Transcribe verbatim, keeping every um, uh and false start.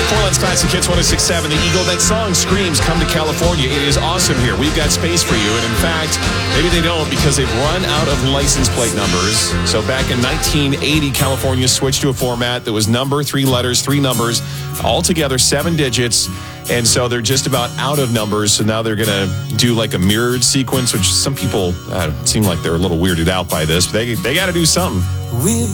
Portland's Classic Hits one oh six point seven. The Eagle, that song screams, come to California. It is awesome here. We've got space for you. And in fact, maybe they don't because they've run out of license plate numbers. So back in nineteen eighty, California switched to a format that was number, three letters, three numbers, altogether seven digits. And so they're just about out of numbers. So now they're going to do like a mirrored sequence, which some people uh, seem like they're a little weirded out by this. But they, they got to do something. We've